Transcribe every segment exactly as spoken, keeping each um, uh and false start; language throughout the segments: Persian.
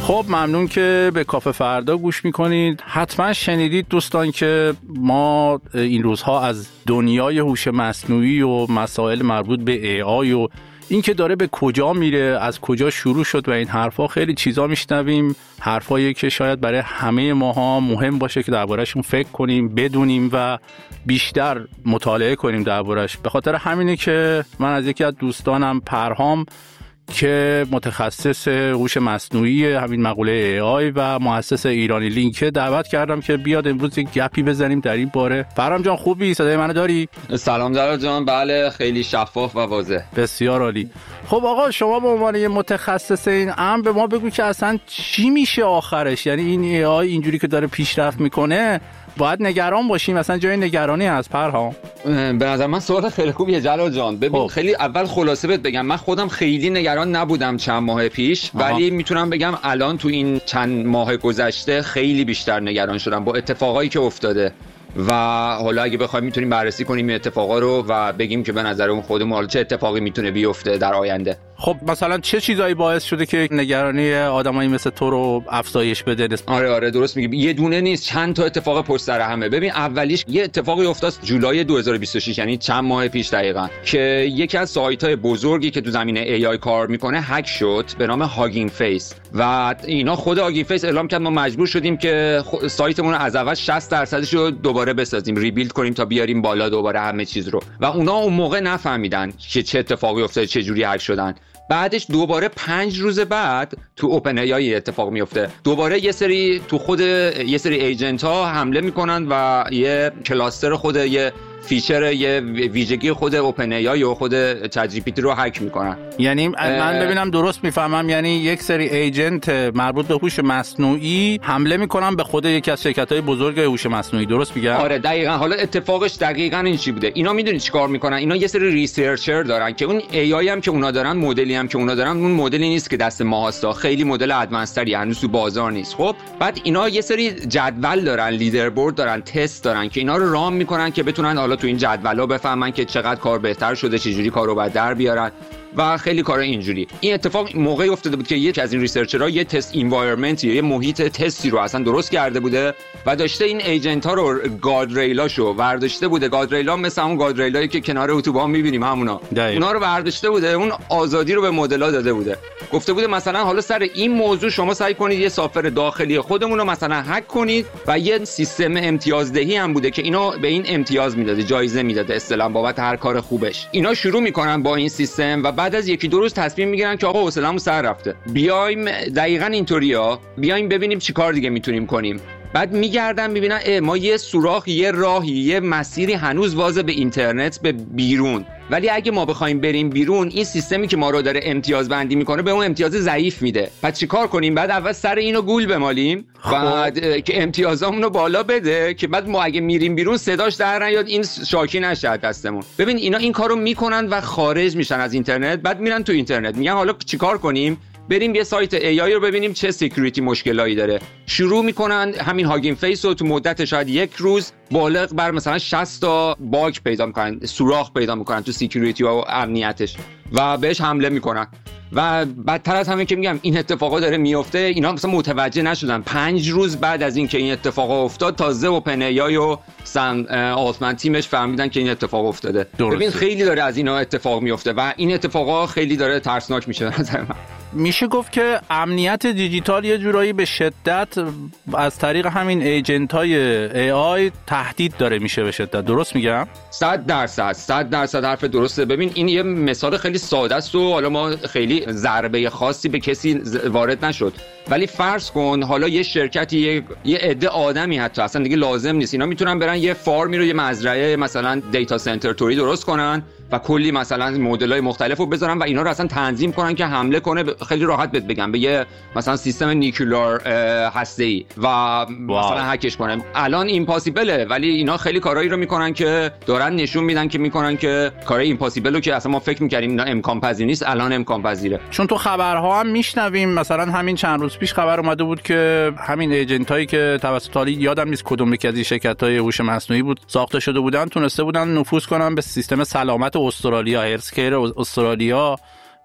خب ممنون که به کافه فردا گوش میکنید. حتما شنیدید دوستان که ما این روزها از دنیای هوش مصنوعی و مسائل مربوط به ای آی و این که داره به کجا میره، از کجا شروع شد و این حرفا خیلی چیزا میشنویم، حرفایی که شاید برای همه ماها مهم باشه که درباره‌شون فکر کنیم، بدونیم و بیشتر مطالعه کنیم درباره‌اش. به خاطر همینه که من از یکی از دوستانم پرهام که متخصص هوش مصنوعی همین مقوله ای آی و مؤسس ایرانی لینک دعوت کردم که بیاد امروز یک گپی بزنیم در این باره. فرام جان خوبی؟ صدای منو داری؟ سلام جلال جان. بله خیلی شفاف و واضح. بسیار عالی. خب آقا شما به عنوان یه متخصص این امر به ما بگو که اصلا چی میشه آخرش؟ یعنی این ای آی اینجوری که داره پیشرفت میکنه باید نگران باشیم؟ مثلا جای نگرانی هست پرهام؟ به نظر من سوال خیلی خوبیه جلال جان. ببین خب. خیلی اول خلاصه بهت بگم من خودم خیلی نگران نبودم چند ماه پیش، آها. ولی میتونم بگم الان تو این چند ماه گذشته خیلی بیشتر نگران شدم با اتفاقایی که افتاده و حالا اگه بخوایم میتونیم بررسی کنیم این اتفاقا رو و بگیم که به نظر اون خودمون حالا چه اتفاقی میتونه بیفته در آینده. خب مثلا چه چیزایی باعث شده که نگرانی آدمایی مثل تو رو افزایش بده؟ آره آره درست میگی. یه دونه نیست، چند تا اتفاق پشت سر همه. ببین اولیش یه اتفاقی افتاد جولای دو هزار و بیست و شش، یعنی چند ماه پیش دقیقاً، که یکی از سایت‌های بزرگی که تو زمینه ای آی کار میکنه هک شد به نام هاگینگ فیس و اینا خود هاگینگ فیس اعلام کرد ما مجبور شدیم که سایتمون رو از اول شصت درصدش رو دوباره بسازیم، ریبیلد کنیم تا بیاریم بالا دوباره همه چیز رو و اونا اون موقع نفهمیدن که چه اتفاقی افتاده، چه جوری هک شدن. بعدش دوباره پنج روز بعد تو اوپن ای آی اتفاق میفته، دوباره یه سری تو خود یه سری ایجنت ها حمله میکنن و یه کلاستر خود یه فیچر یه ویژگی خود اوپن ای آی و خود چت جی پی تی رو هک میکنن. یعنی من ببینم درست میفهمم، یعنی یک سری ایجنت مربوط به هوش مصنوعی حمله میکنن به خود یکی از شرکت‌های بزرگ هوش مصنوعی، درست میگم؟ آره دقیقاً. حالا اتفاقش دقیقاً این چی بوده؟ اینا میدونید چیکار میکنن؟ اینا یه سری ریسرچر دارن که اون ای آی هم که اونا دارن، مدلی هم که اونا دارن، اون مدلی نیست که دست ما هست، خیلی مدل ادوانس تری هنوز تو بازار نیست. خب بعد اینا یه سری جدول دارن، لیدربورد دارن، تست دارن که اینا رو رام میکنن که بتونن حالا تو این جدولا بفهمن که چقدر کار بهتر شده، چه جوری کارو بعد در بیارن و خیلی کارا اینجوری. این اتفاق موقعی افتاده بود که یکی از این ریسرچرها یه تست انوایرنمنت، یه محیط تستی رو اصلا درست کرده بوده و داشته این ایجنت ها رو گاردریلاشو برداشته بوده. گاردریلا مثل اون گاردریلایی که کنار اتوبان می‌بینیم همونا، اونا رو برداشته بوده، اون آزادی رو به مدل‌ها داده بوده. گفته بوده مثلا حالا سر این موضوع شما سعی کنید یه سافر داخلی خودمون رو مثلا هک کنید و یه سیستم امتیازدهی هم بوده که اینا به این امتیاز میداده، جایزه میداده اصطلاحاً بابت هر کار خوبش. اینا شروع میکنن با این سیستم و بعد از یکی دو روز تصمیم میگیرن که آقا حوصله‌مون سر رفته، بیایم دقیقاً اینطوریا، بیایم ببینیم چی کار دیگه میتونیم کنیم. بعد میگردن میبینن اه ما یه سوراخ، یه راهی، یه مسیری هنوز واضح به اینترنت، به بیرون، ولی اگه ما بخوایم بریم بیرون این سیستمی که ما رو داره امتیاز بندی میکنه به اون امتیاز ضعیف میده. پس چیکار کنیم؟ بعد اول سر اینو گول بمالیم بعد که امتیازامون رو بالا بده که بعد ما اگه میریم بیرون صداش در نیاد، این شاکی نشه دستمون. ببین اینا این کارو میکنن و خارج میشن از اینترنت، بعد میرن تو اینترنت میگن حالا چیکار کنیم؟ بریم یه سایت ای آی رو ببینیم چه سکیوریتی مشکلایی داره. شروع میکنن همین هاگینگ فیس رو تو مدت شاید یک روز بالغ بر مثلا شصت تا باگ پیدا میکنن، سوراخ پیدا میکنن تو سکیوریتی و امنیتش و بهش حمله میکنن. و بدتر از همه که میگم این اتفاقا داره میفته، اینا مثلا متوجه نشدن. پنج روز بعد از اینکه این اتفاقا افتاد تازه اوپن ای آی و سم آلتمن تیمش فهمیدن که این اتفاق افتاده. درسته. ببین خیلی داره از اینا اتفاق میفته و این اتفاقا خیلی داره ترسناک میشه به نظر من. میشه گفت که امنیت دیجیتال یه جورایی به شدت از طریق همین ایجنت های ای آی تهدید داره میشه به شدت، درست میگم؟ صد درصد صد درصد حرف درسته. ببین این یه مثال خیلی ساده است و حالا ما خیلی ضربه خاصی به کسی وارد نشد، ولی فرض کن حالا یه شرکتی یه, یه عده آدمی حتی اصلا دیگه لازم نیست، اینا میتونن برن یه فارمی رو، یه مزرعه مثلا دیتا سنتر توری درست کنن و کلی مثلا مدل‌های مختلفو بذارن و اینا رو اصلا تنظیم کنن که حمله کنه. خیلی راحت بهت بگم به یه مثلا سیستم نیوکلیر هسته‌ای و مثلا هکش کنه. الان ایمپاسیبله، ولی اینا خیلی کارایی رو میکنن که دارن نشون میدن که میکنن که کارای ایمپاسیبل رو که اصلا ما فکر می‌کردیم اینا امکان پذیر نیست، الان امکان پذیره. چون تو خبرها هم میشنویم، مثلا همین چند روز پیش خبر اومده بود که همین ایجنتایی که توسط حالی یادم نیست کدوم یکی از این شرکت‌های هوش مصنوعی بود ساخته شده بودن، تونسته بودن نفوذ کنن به سیستم سلامت استرالیا، هلسکیر استرالیا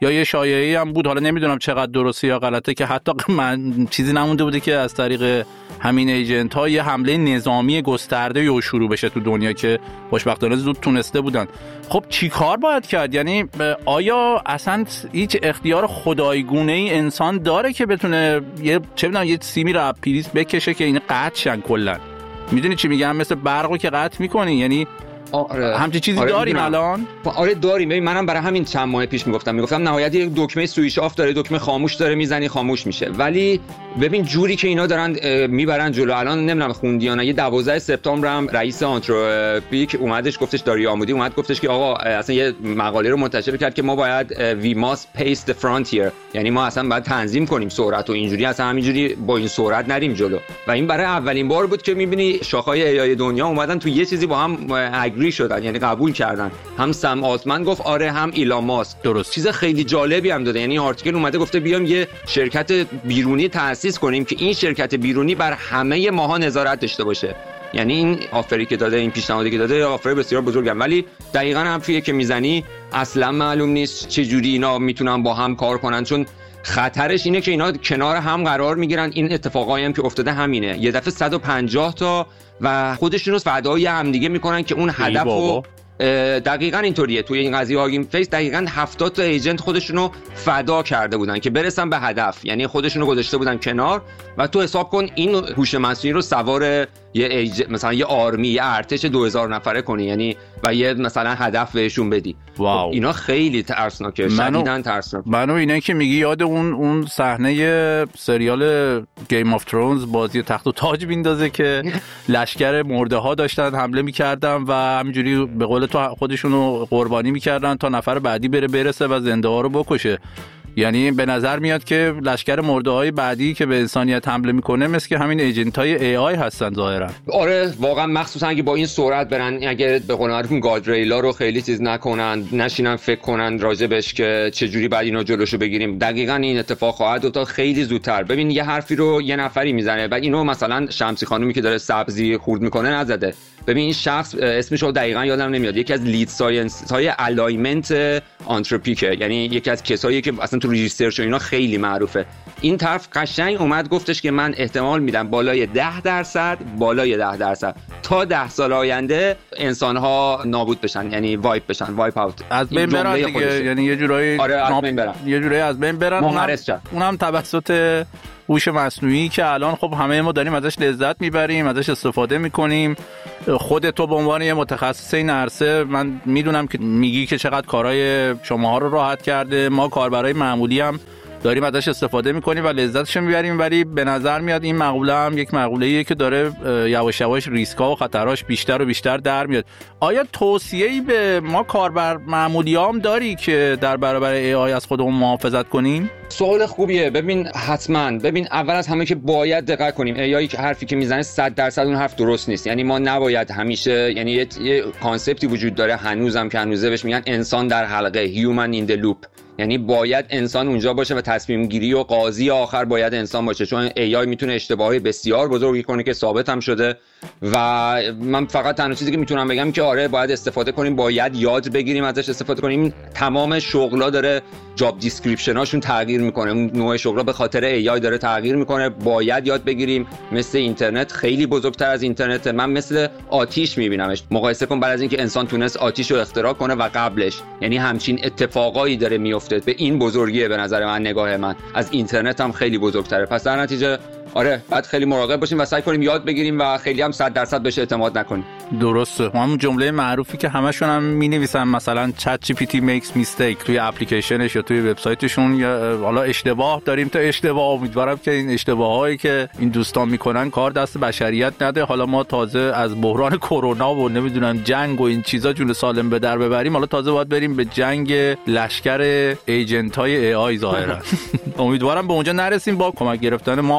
یا یه شایعه‌ای هم بود، حالا نمیدونم چقدر درسته یا غلطه، که حتی من چیزی نمونده بوده که از طریق همین ایجنت ها یه حمله نظامی گسترده یا شروع بشه تو دنیا، که خوشبختانه زود تونسته بودن. خب چی کار باید کرد؟ یعنی آیا اصلا هیچ اختیار خدایگونه ای انسان داره که بتونه یه چه میدونم یه سیمی رو پریز بکشه که این قطع شن کلا؟ میدونی چی میگم؟ مثل برقو که قطع میکنی، یعنی آره. همچین چیزی آره داریم الان؟ آره داریم. ببین منم برای همین چند ماه پیش میگفتم میگفتم نهایت یک دکمه سویچ آف داره، دکمه خاموش داره، میزنی خاموش میشه. ولی ببین جوری که اینا دارن میبرن جلو، الان نمیدونم خوندی یا نه، یه دوازده سپتامبر هم رئیس آنتروپیک اومدش گفتش، داری آمودی اومد گفتش که آقا اصلا یه مقاله رو منتشر کرد که ما باید وی ماست پیس the frontier، یعنی ما اصلا باید تنظیم کنیم سرعت و اینجوری اصلا همینجوری با این سرعت نریم جلو. و این برای اولین بار بود که میبینی شاخه‌های ای آی دنیا اومدن تو یه چیزی با هم اگری شدن، یعنی قبول کردن. هم سم آلتمن گفت آره، هم ایلان ماسک. درست. چیز خیلی جالبی هم داده، یعنی آرتیکل اومده گفته بیام یه شرکت بیرونی تأسیس کنیم که این شرکت بیرونی بر همه ماها نظارت داشته باشه. یعنی این آفری که داده، این پیشنهادی که داده آفر بسیار بزرگه، ولی دقیقاً حرفیه که میزنی اصلا معلوم نیست چه جوری اینا میتونن با هم کار کنن، چون خطرش اینه که اینا کنار هم قرار میگیرن. این اتفاقایی هم که افتاده همینه، یه دفعه صد و پنجاه تا و خودشون رو فدای هم دیگه میکنن که اون هدفو دقیقاً اینطوریه. توی این قضیه هاگینگ فیس دقیقاً هفتاد تا ایجنت خودشونو فدا کرده بودن که برسن به هدف، یعنی خودشونو گذاشته بودن کنار. و تو حساب کن این هوش مصنوعی رو سوار یه ایج... مثلا یه آرمی، یه ارتش دو هزار نفره کنی، یعنی و یه مثلا هدف بهشون بدی. واو. اینا خیلی ترسناکه، شدیداً ترسناک. منو اینا که میگی یاد اون اون صحنه سریال گیم آف ترونز، بازی تخت و تاج میندازه که لشکر مرده ها داشتن حمله میکردن و همینجوری به قول تو خودشونو قربانی میکردن تا نفر بعدی بره برسه و زنده ها رو بکشه. یعنی به نظر میاد که لشکر مرده های بعدی که به انسانیت حمله میکنه مثل که همین ایجنت های ای آی هستن ظاهرا. آره واقعا، مخصوصا اگه با این سرعت برن، اگه به قول معروف گاردریلا رو خیلی چیز نکنن، نشینن فکر کنن راجبش که چه جوری بعد اینو جلوشو بگیریم، دقیقاً این اتفاق خواهد افتاد خیلی زودتر. ببین یه حرفی رو یه نفری میزنه، بعد اینو مثلا شمسی خانومی که داره سبزی خورد میکنه نزده. ببین این شخص اسمش رو دقیقاً یادم نمیاد، یکی از لید ساینس های الایمنت آنتروپیکه، یعنی یکی از کسایی که اصلا تو ریسرچ و اینا خیلی معروفه. این طرف قشنگ اومد گفتش که من احتمال میدم بالای ده درصد بالای ده درصد تا ده سال آینده انسان ها نابود بشن، یعنی وایپ بشن، وایپ اوت، از بین برن دیگه. یعنی یه جورایی آره از بین برن، یه جورایی از بین برن. اونم, اونم توسط هوش مصنوعی که الان خب همه ما داریم ازش لذت میبریم، ازش استفاده میکنیم. خود تو به عنوان یه متخصص این عرصه، من میدونم که میگی که چقدر کارهای شماها رو راحت کرده. ما کاربرای معمولی هم داریم ازش استفاده میکنیم و لذتش میبریم، ولی به نظر میاد این مقوله هم یک مقوله‌ایه که داره یواش یواش ریسک‌ها و خطراش بیشتر و بیشتر در میاد. آیا توصیه‌ای به ما کاربر معمولیام داری که در برابر ای آی از خودمون محافظت کنیم؟ سوال خوبیه. ببین حتما، ببین اول از همه که باید دقت کنیم، ای آی که حرفی که میزنه صد درصد اون حرف درست نیست. یعنی ما نباید همیشه، یعنی یه, یه کانسپتی وجود داره هنوزم که هنوزه بهش میگن انسان در حلقه، human in the loop. یعنی باید انسان اونجا باشه و تصمیم گیری و قاضی آخر باید انسان باشه، چون ای آی میتونه اشتباهی بسیار بزرگی کنه که ثابت هم شده. و من فقط تنها چیزی که میتونم بگم که آره باید استفاده کنیم، باید یاد بگیریم ازش استفاده کنیم. تمام شغلا داره جاب دیسکریپشناشون تغییر میکنه، نوع شغلا به خاطر ای آی داره تغییر میکنه، باید یاد بگیریم. مثل اینترنت خیلی بزرگتر از اینترنت، من مثل آتیش میبینمش. مقایسه کن بعد از اینکه انسان تونست آتیش رو اختراع کنه و قبلش، یعنی همچین اتفاقایی داره میفته به این بزرگیه. به نظر من، نگاه من از اینترنت هم خیلی بزرگتره. پس در نتیجه آره باید خیلی مراقب باشیم و سعی کنیم یاد بگیریم و خیلی هم صد درصد بهش اعتماد نکنیم. درسته. همون جمله معروفی که همشون هم می‌نویسن، مثلا چت جی پی تی makes mistake توی اپلیکیشنش یا توی وبسایتشون، یا حالا اشتباه داریم تا اشتباه. امیدوارم که این اشتباهایی که این دوستان میکنن کار دست بشریت نده. حالا ما تازه از بحران کرونا و نمیدونم جنگ و این چیزا جون سالم به در ببریم، حالا تازه باید بریم به جنگ لشکر ایجنت های ای آی ظاهرا. امیدوارم به اونجا نرسیم با کمک گرفتن ما آدم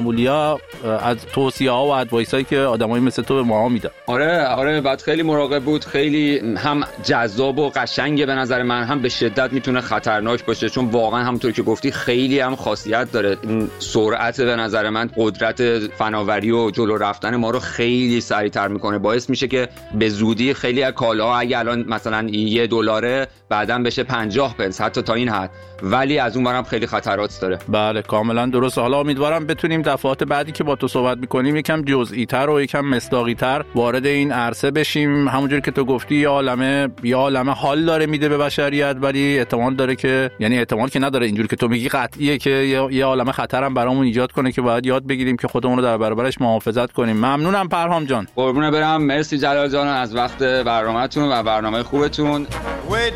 معمولیا از توصیه ها و ادوایس هایی که آدمایی مثل تو به ما میدن. آره آره بعد خیلی مراقب بود، خیلی هم جذاب و قشنگه به نظر من، هم به شدت میتونه خطرناک باشه، چون واقعا همونطور که گفتی خیلی هم خاصیت داره. این سرعت به نظر من قدرت فناوری و جلو رفتن ما رو خیلی سریعتر میکنه، باعث میشه که به زودی خیلی از کالاها اگه الان مثلا یه دلاره بعداً بشه پنجاه پنس حتی تا این حد، ولی از اون برم خیلی خطرات داره. بله کاملا درست. حالا امیدوارم بتونیم دفعات بعدی که با تو صحبت میکنیم یکم جزئی تر و یکم مصداقی تر وارد این عرصه بشیم. همونجوری که تو گفتی یه عالمه یه عالمه حال داره میده به بشریت، ولی احتمال داره که یعنی احتمال که نداره، اینجوری که تو میگی قطعیه که یه عالمه خطرم برامون ایجاد کنه که باید یاد بگیریم که خودمون رو در برابرش محافظت کنیم. ممنونم پرهام جان. قربون برم، مرسی جلال جان از وقت برنامه‌تون و برنامه خوبتون.